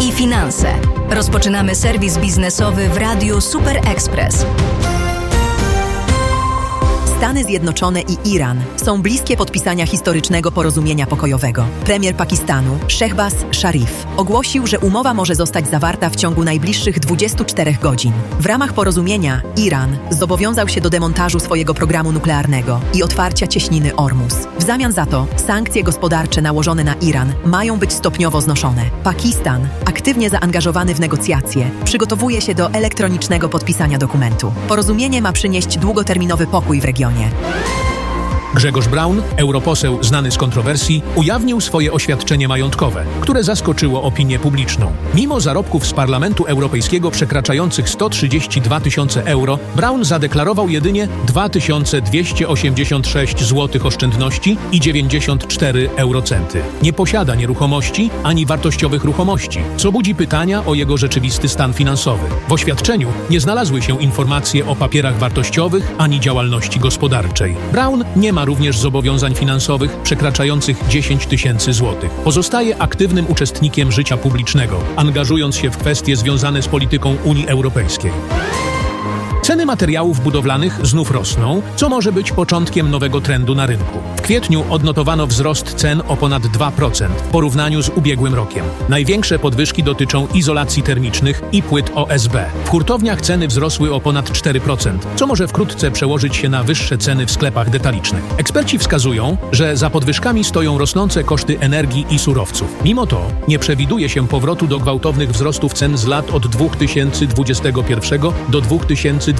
i finanse. Rozpoczynamy serwis biznesowy w Radiu Super Express. Stany Zjednoczone i Iran są bliskie podpisania historycznego porozumienia pokojowego. Premier Pakistanu, Shehbaz Sharif, ogłosił, że umowa może zostać zawarta w ciągu najbliższych 24 godzin. W ramach porozumienia Iran zobowiązał się do demontażu swojego programu nuklearnego i otwarcia cieśniny Ormus. W zamian za to sankcje gospodarcze nałożone na Iran mają być stopniowo znoszone. Pakistan, aktywnie zaangażowany w negocjacje, przygotowuje się do elektronicznego podpisania dokumentu. Porozumienie ma przynieść długoterminowy pokój w regionie. Grzegorz Braun, europoseł znany z kontrowersji, ujawnił swoje oświadczenie majątkowe, które zaskoczyło opinię publiczną. Mimo zarobków z Parlamentu Europejskiego przekraczających 132 tysiące euro, Braun zadeklarował jedynie 2286 zł oszczędności i 94 eurocenty. Nie posiada nieruchomości ani wartościowych ruchomości, co budzi pytania o jego rzeczywisty stan finansowy. W oświadczeniu nie znalazły się informacje o papierach wartościowych ani działalności gospodarczej. Braun nie ma również zobowiązań finansowych przekraczających 10 tysięcy złotych. Pozostaje aktywnym uczestnikiem życia publicznego, angażując się w kwestie związane z polityką Unii Europejskiej. Ceny materiałów budowlanych znów rosną, co może być początkiem nowego trendu na rynku. W kwietniu odnotowano wzrost cen o ponad 2% w porównaniu z ubiegłym rokiem. Największe podwyżki dotyczą izolacji termicznych i płyt OSB. W hurtowniach ceny wzrosły o ponad 4%, co może wkrótce przełożyć się na wyższe ceny w sklepach detalicznych. Eksperci wskazują, że za podwyżkami stoją rosnące koszty energii i surowców. Mimo to nie przewiduje się powrotu do gwałtownych wzrostów cen z lat od 2021 do 2022.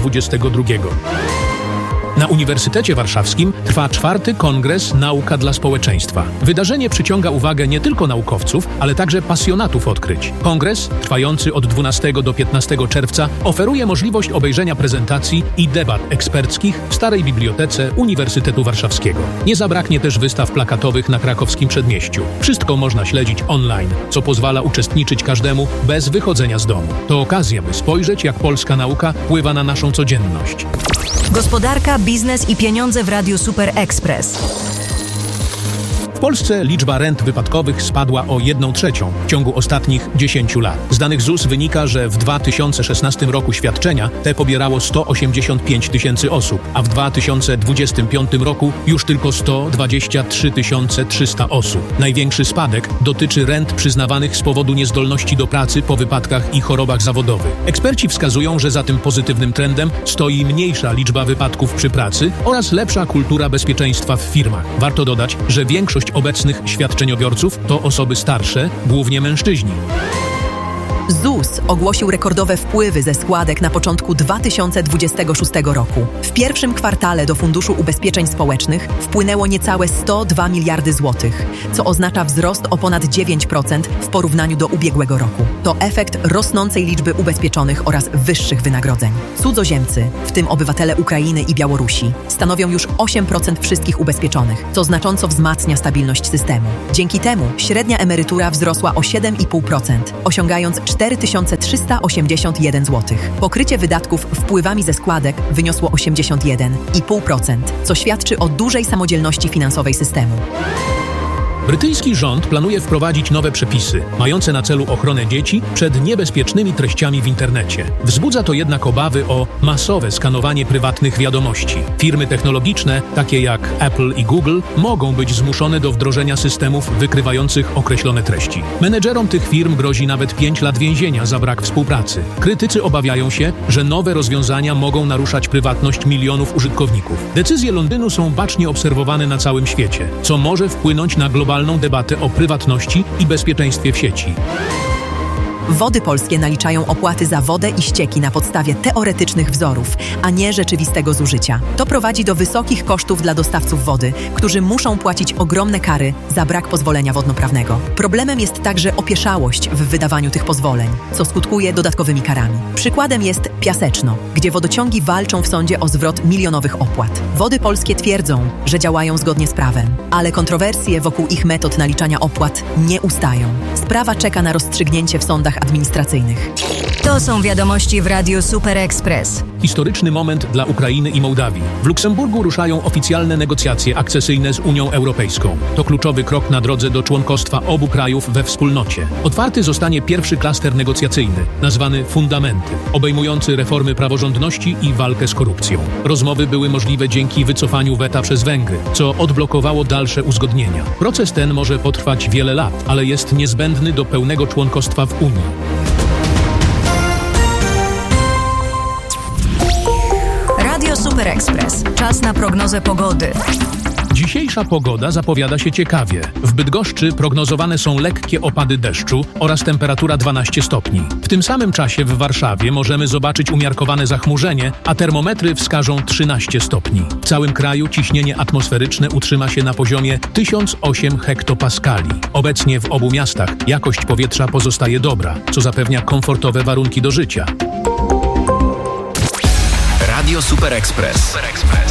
Na Uniwersytecie Warszawskim trwa 4. Kongres Nauka dla Społeczeństwa. Wydarzenie przyciąga uwagę nie tylko naukowców, ale także pasjonatów odkryć. Kongres, trwający od 12 do 15 czerwca, oferuje możliwość obejrzenia prezentacji i debat eksperckich w Starej Bibliotece Uniwersytetu Warszawskiego. Nie zabraknie też wystaw plakatowych na krakowskim przedmieściu. Wszystko można śledzić online, co pozwala uczestniczyć każdemu bez wychodzenia z domu. To okazja, by spojrzeć, jak polska nauka wpływa na naszą codzienność. Gospodarka, biznes i pieniądze w Radiu Super Express. W Polsce liczba rent wypadkowych spadła o 1/3 w ciągu ostatnich 10 lat. Z danych ZUS wynika, że w 2016 roku świadczenia te pobierało 185 tysięcy osób, a w 2025 roku już tylko 123 300 osób. Największy spadek dotyczy rent przyznawanych z powodu niezdolności do pracy po wypadkach i chorobach zawodowych. Eksperci wskazują, że za tym pozytywnym trendem stoi mniejsza liczba wypadków przy pracy oraz lepsza kultura bezpieczeństwa w firmach. Warto dodać, że większość obecnych świadczeniobiorców to osoby starsze, głównie mężczyźni. ZUS ogłosił rekordowe wpływy ze składek na początku 2026 roku. W pierwszym kwartale do Funduszu Ubezpieczeń Społecznych wpłynęło niecałe 102 miliardy złotych, co oznacza wzrost o ponad 9% w porównaniu do ubiegłego roku. To efekt rosnącej liczby ubezpieczonych oraz wyższych wynagrodzeń. Cudzoziemcy, w tym obywatele Ukrainy i Białorusi, stanowią już 8% wszystkich ubezpieczonych, co znacząco wzmacnia stabilność systemu. Dzięki temu średnia emerytura wzrosła o 7,5%, osiągając 4381 zł. Pokrycie wydatków wpływami ze składek wyniosło 81,5%, co świadczy o dużej samodzielności finansowej systemu. Brytyjski rząd planuje wprowadzić nowe przepisy, mające na celu ochronę dzieci przed niebezpiecznymi treściami w internecie. Wzbudza to jednak obawy o masowe skanowanie prywatnych wiadomości. Firmy technologiczne, takie jak Apple i Google, mogą być zmuszone do wdrożenia systemów wykrywających określone treści. Menedżerom tych firm grozi nawet 5 lat więzienia za brak współpracy. Krytycy obawiają się, że nowe rozwiązania mogą naruszać prywatność milionów użytkowników. Decyzje Londynu są bacznie obserwowane na całym świecie, co może wpłynąć na globalną debatę o prywatności i bezpieczeństwie w sieci. Wody Polskie naliczają opłaty za wodę i ścieki na podstawie teoretycznych wzorów, a nie rzeczywistego zużycia. To prowadzi do wysokich kosztów dla dostawców wody, którzy muszą płacić ogromne kary za brak pozwolenia wodnoprawnego. Problemem jest także opieszałość w wydawaniu tych pozwoleń, co skutkuje dodatkowymi karami. Przykładem jest Piaseczno, gdzie wodociągi walczą w sądzie o zwrot milionowych opłat. Wody Polskie twierdzą, że działają zgodnie z prawem, ale kontrowersje wokół ich metod naliczania opłat nie ustają. Sprawa czeka na rozstrzygnięcie w sądach administracyjnych. To są wiadomości w Radiu Super Express. Historyczny moment dla Ukrainy i Mołdawii. W Luksemburgu ruszają oficjalne negocjacje akcesyjne z Unią Europejską. To kluczowy krok na drodze do członkostwa obu krajów we wspólnocie. Otwarty zostanie pierwszy klaster negocjacyjny, nazwany Fundamenty, obejmujący reformy praworządności i walkę z korupcją. Rozmowy były możliwe dzięki wycofaniu weta przez Węgry, co odblokowało dalsze uzgodnienia. Proces ten może potrwać wiele lat, ale jest niezbędny do pełnego członkostwa w Unii. Radio Super Express. Czas na prognozę pogody. Dzisiejsza pogoda zapowiada się ciekawie. W Bydgoszczy prognozowane są lekkie opady deszczu oraz temperatura 12 stopni. W tym samym czasie w Warszawie możemy zobaczyć umiarkowane zachmurzenie, a termometry wskażą 13 stopni. W całym kraju ciśnienie atmosferyczne utrzyma się na poziomie 1008 hektopaskali. Obecnie w obu miastach jakość powietrza pozostaje dobra, co zapewnia komfortowe warunki do życia. Radio Super Express.